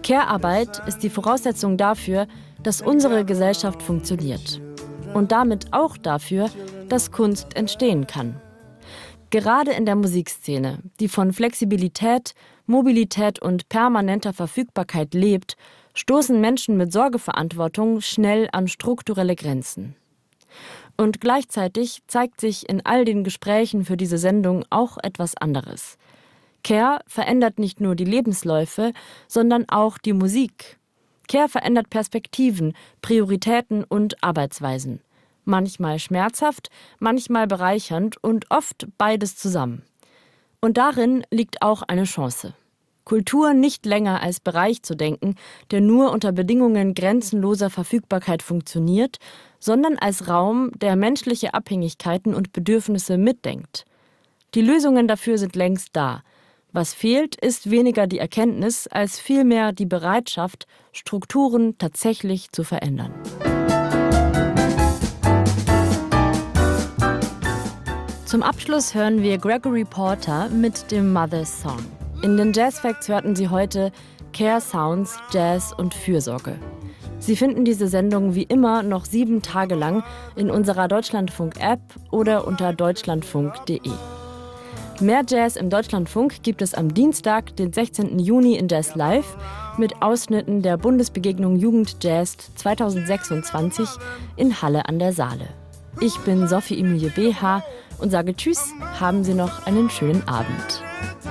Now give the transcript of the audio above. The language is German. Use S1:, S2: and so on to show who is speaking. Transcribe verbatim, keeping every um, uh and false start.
S1: Care-Arbeit ist die Voraussetzung dafür, dass unsere Gesellschaft funktioniert. Und damit auch dafür, dass Kunst entstehen kann. Gerade in der Musikszene, die von Flexibilität, Mobilität und permanenter Verfügbarkeit lebt, stoßen Menschen mit Sorgeverantwortung schnell an strukturelle Grenzen. Und gleichzeitig zeigt sich in all den Gesprächen für diese Sendung auch etwas anderes. Care verändert nicht nur die Lebensläufe, sondern auch die Musik. Care verändert Perspektiven, Prioritäten und Arbeitsweisen. Manchmal schmerzhaft, manchmal bereichernd und oft beides zusammen. Und darin liegt auch eine Chance. Kultur nicht länger als Bereich zu denken, der nur unter Bedingungen grenzenloser Verfügbarkeit funktioniert, sondern als Raum, der menschliche Abhängigkeiten und Bedürfnisse mitdenkt. Die Lösungen dafür sind längst da. Was fehlt, ist weniger die Erkenntnis, als vielmehr die Bereitschaft, Strukturen tatsächlich zu verändern. Zum Abschluss hören wir Gregory Porter mit dem Mother's Song. In den Jazz Facts hörten Sie heute Care Sounds, Jazz und Fürsorge. Sie finden diese Sendung wie immer noch sieben Tage lang in unserer Deutschlandfunk-App oder unter deutschlandfunk punkt de. Mehr Jazz im Deutschlandfunk gibt es am Dienstag, den sechzehnten Juni in Jazz Live mit Ausschnitten der Bundesbegegnung Jugend Jazz zweitausendsechsundzwanzig in Halle an der Saale. Ich bin Sophie Emilie B H und sage Tschüss, haben Sie noch einen schönen Abend.